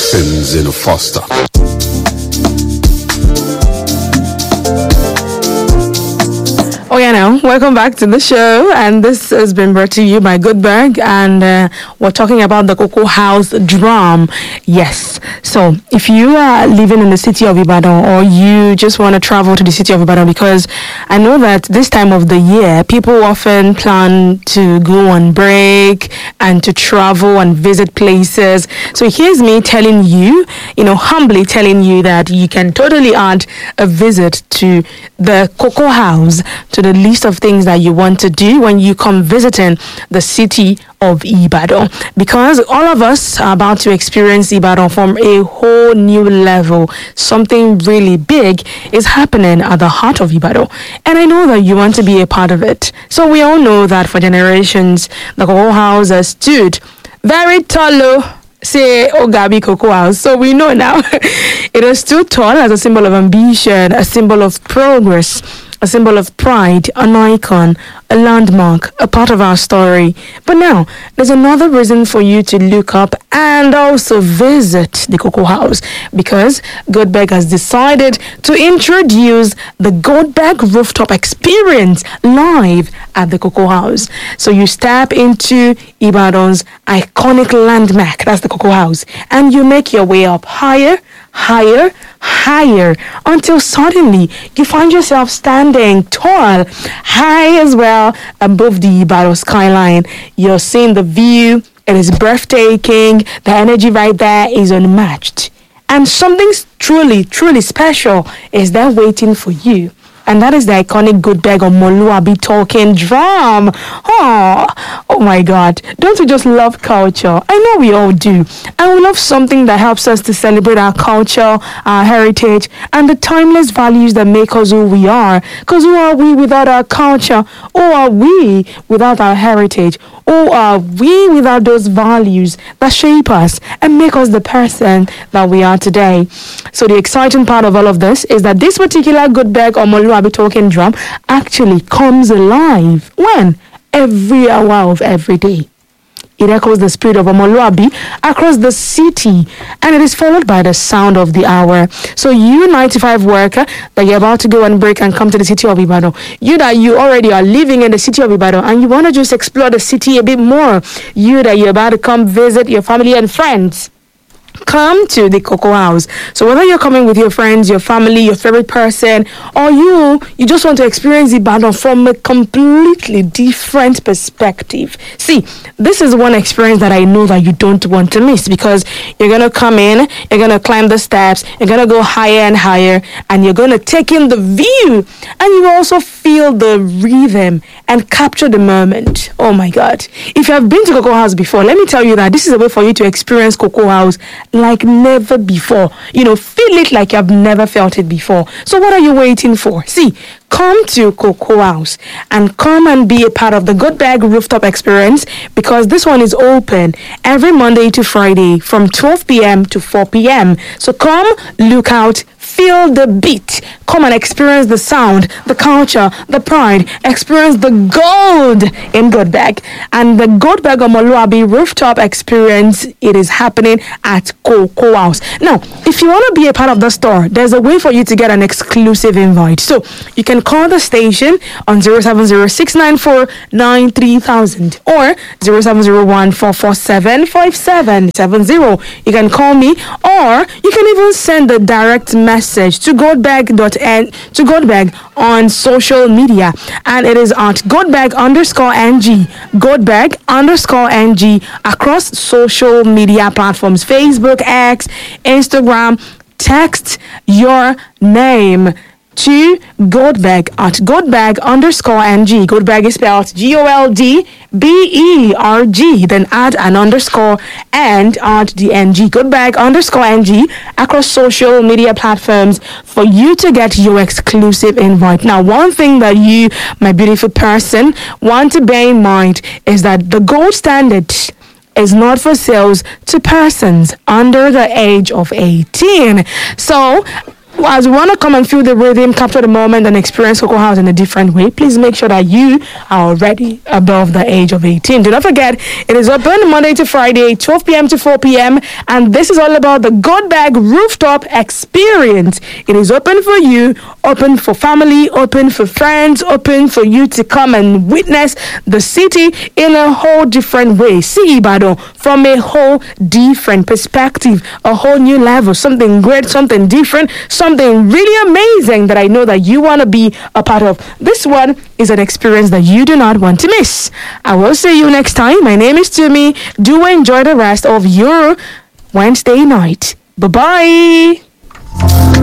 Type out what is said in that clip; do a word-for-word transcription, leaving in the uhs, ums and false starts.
Things in a Foster. Oh yeah, now welcome back to the show, and this has been brought to you by Goodberg, and uh, we're talking about the Cocoa House drum. Yes, so if you are living in the city of Ibadan, or you just want to travel to the city of Ibadan, because I know that this time of the year people often plan to go on break and to travel and visit places. So here's me telling you, you know, humbly telling you that you can totally add a visit to the Cocoa House to the list of things that you want to do when you come visiting the city of Ibadan, because all of us are about to experience Ibadan from a whole new level. Something really big is happening at the heart of Ibadan, and I know that you want to be a part of it. So we all know that for generations the Cocoa House has stood very tall, say Ogabi Cocoa House. So we know now it has stood tall as a symbol of ambition, a symbol of progress, a symbol of pride, an icon, a landmark, a part of our story. But now, there's another reason for you to look up and also visit the Cocoa House, because Goodberg has decided to introduce the Goldberg Rooftop Experience live at the Cocoa House. So you step into Ibadan's iconic landmark, that's the Cocoa House, and you make your way up higher, higher, higher, until suddenly you find yourself standing tall, high as well, above the Ibadan skyline. You're seeing the view, it is breathtaking, the energy right there is unmatched. And something truly, truly special is there waiting for you. And that is the iconic Goodberg Omoluabi talking drum. Oh, oh my God. Don't we just love culture? I know we all do. And we love something that helps us to celebrate our culture, our heritage, and the timeless values that make us who we are. Because who are we without our culture? Who are we without our heritage? Who are we without those values that shape us and make us the person that we are today? So the exciting part of all of this is that this particular Goodberg Omoluabi talking drum actually comes alive when? Every hour of every day. It echoes the spirit of Omoluabi across the city, and it is followed by the sound of the hour. So you ninety-five worker that you're about to go and break and come to the city of Ibadan, you that you already are living in the city of Ibadan and you want to just explore the city a bit more, you that you're about to come visit your family and friends, come to the Cocoa House. So whether you're coming with your friends, your family, your favorite person, or you, you just want to experience Ibadan from a completely different perspective. See, this is one experience that I know that you don't want to miss, because you're going to come in, you're going to climb the steps, you're going to go higher and higher, and you're going to take in the view, and you will also feel the rhythm and capture the moment. Oh my God. If you have been to Cocoa House before, let me tell you that this is a way for you to experience Cocoa House like never before. You know, feel it like you've never felt it before. So what are you waiting for? See, come to Cocoa House and come and be a part of the Goodberg Rooftop Experience, because this one is open every Monday to Friday from twelve p.m. to four p.m. So come, look out, feel the beat, come and experience the sound, the culture, the pride, experience the gold in Goodberg. And the Goodberg Omoluabi Rooftop Experience, it is happening at Cocoa House. Now, if you want to be a part of the store, there's a way for you to get an exclusive invite. So you can call the station on zero seven zero six nine four nine three thousand or zero seven zero one four four seven five seven seven zero. You can call me, or you can even send a direct message to Goldberg dot n to Goldberg on social media, and it is at Goldberg underscore ng, Goldberg underscore ng across social media platforms: Facebook, X, Instagram. Text your name to Goldberg at Goldberg underscore ng. Goldberg is spelled G O L D B E R G. Then add an underscore and add the N G. Goldberg underscore N G across social media platforms for you to get your exclusive invite. Now, one thing that you, my beautiful person, want to bear in mind is that the gold standard is not for sales to persons under the age of eighteen. So as we want to come and feel the rhythm, capture the moment, and experience Cocoa House in a different way, please make sure that you are already above the age of eighteen. Do not forget, it is open Monday to Friday, twelve p.m. to four p.m. And this is all about the Gold Bag Rooftop Experience. It is open for you, open for family, open for friends, open for you to come and witness the city in a whole different way. See Ibadan from a whole different perspective, a whole new level, something great, something different, something really amazing that I know that you want to be a part of. This one is an experience that you do not want to miss. I will see you next time. My name is Tumi. Do enjoy the rest of your Wednesday night. Bye-bye.